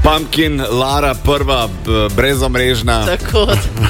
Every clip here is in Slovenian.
Pumpkin, Lara, prva brezomrežna. Tako.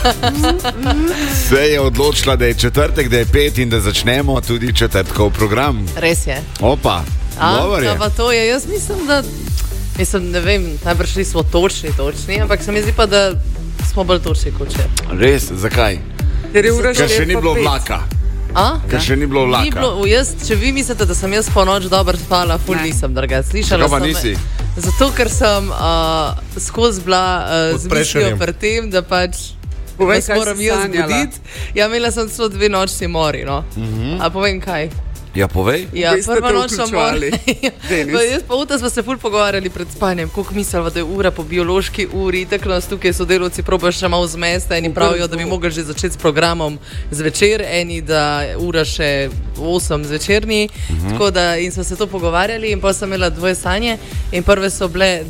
Se je odločila, da je četrtek, da je 5 in da začnemo tudi četrtkov program. Res je. Opa, dobro je. Pa to je, jaz mislim, ne vem, najbrž nismo točni, ampak se mi zdi pa, da smo bolj točni kot če. Res, zakaj? Ker še ni bilo vlaka. Ker še ni bilo vlaka. Če vi mislite, da sem jaz po noč dobro spala, ful nisem, drga. Slišala sem. Nisi? Zato, ker sem skozi bila z mislijo pred tem, da pač vas moram jaz zbuditi. Ja, imela sem celo 2 nočni mori, no. A povem kaj? Ja, povej. Ja, prva noč smo morali. Jaz pa uta smo se ful pogovarjali pred spanjem, koliko mislila, da je ura po biološki uri, tako nas tukaj sodelovci probajo še malo zmesta, eni pravijo, da bi mogli že začeti s programom zvečer, eni da ura še 8 zvečerni, tako da in smo se to pogovarjali in pa sem imela 2 sanje in prve so bile,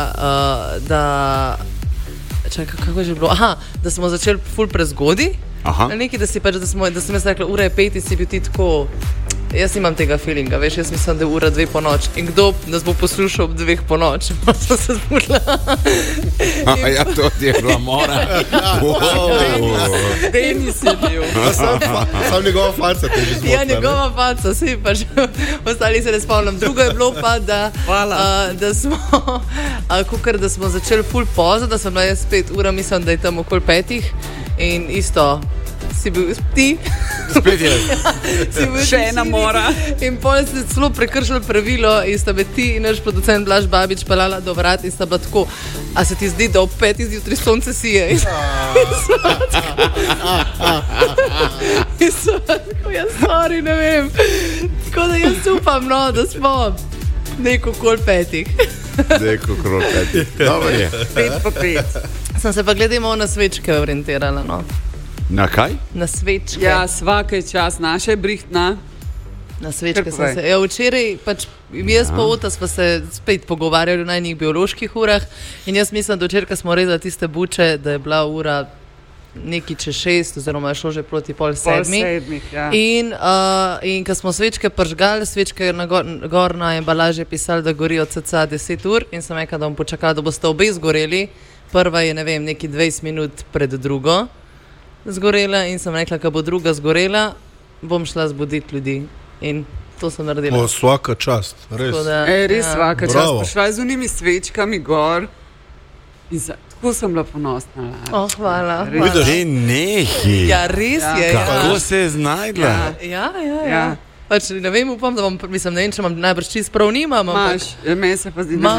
čakaj, kako je že bilo? Da smo začeli ful prezgodi, nekaj, da sem jaz rekla, ura je 5 in si bil ti tako. Jaz imam tega feelinga, veš, jaz mislim, da je ura 2 po noč. In kdo nas bo poslušal ob 2 po noč? Pa sem se zbudila. Ja, to je bila mora. Denis je bil. Sam njegova faca te že zmotila. Ja, njegova faca, vsi pa že ostali se ne spomnim. Drugo je bilo pa, da smo začeli ful pozno, da sem bila jaz 5 ura, mislim, da je tam okoli 5 in isto. Si bil ti? Spet je. Še ena mora. In potem si celo prekršil pravilo in sta me ti in naš producent Blaž Babič pelala do vrat in sta bila tako, a se ti zdi, da ob 5 zjutraj sonce sije? In so tako, jaz sorry, ne vem. Tako da jaz upam, no, da smo neko kol 5. Neko kol 5. Dobro je. 5 po 5. Sem se pa glede malo na svečke orientirala, no. Na kaj? Na svečke. Ja, svake čas, naša je brihtna. Na svečke sem se. Ja, včeraj pač jaz pa Ota smo se spet pogovarjali o najnih bioloških urah in jaz mislim, da včeraj smo rezali tiste buče, da je bila ura nekaj čez 6 oziroma je šlo že proti 6:30. Ja. In ko smo svečke pržgali, svečke gor na embalaži pisali, da gorijo cca 10 ur in sem rekla, da bom počakala, da boste obe zgoreli. Prva je, ne vem, nekaj 20 minut pred drugo zgorela in sem rekla, ko bo druga zgorela, bom šla zbuditi ljudi. In to sem naredila. Svaka čast, res. Res svaka čast. Prišla z unimi svečkami gor in tako sem bila ponosna. Hvala. Nehi. Ja, res je. Kako se je znajdla? Ja. Pač ne vem, upam, da bom, mislim, ne vem, če imam najbrž čist prav nimam. Meni se pa zdi,